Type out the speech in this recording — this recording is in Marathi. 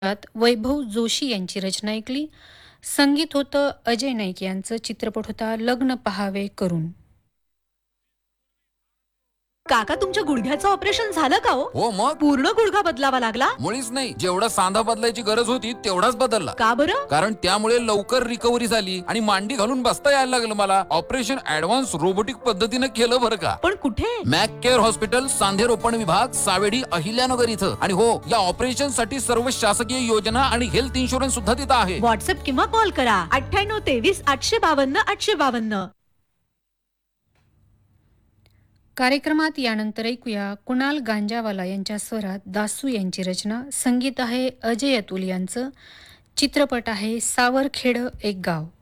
त्यात वैभव जोशी यांची रचना ऐकली. संगीत होतं अजय नाईक यांचं. चित्रपट होता लग्न पहावे करून. काका तुमच्या गुडघ्याचं ऑपरेशन झालं का हो? हो मग पूर्ण गुडघा बदलावा लागला? मुळीच नाही, जेवढा सांधा बदलायची गरज होती तेवढाच बदलला. का बरं? कारण त्यामुळे लवकर रिकव्हरी झाली आणि मांडी घालून बसता यायला लागलं मला. ऑपरेशन ऍडव्हान्स रोबोटिक पद्धतीने केलं बरं का. पण कुठे? मॅक केअर हॉस्पिटल, सांधेरोपण विभाग, सावेडी, अहिल्यानगर इथं. आणि हो, या ऑपरेशन साठी सर्व शासकीय योजना आणि हेल्थ इन्शुरन्स सुद्धा तिथं आहे. व्हॉट्सअप किंवा कॉल करा 9823 852 852. कार्यक्रमात यानंतर ऐकूया कुणाल गांजावाला यांच्या स्वरात दासू यांची रचना. संगीत आहे अजय अतुल यांचं. चित्रपट आहे सावरखेड एक गाव.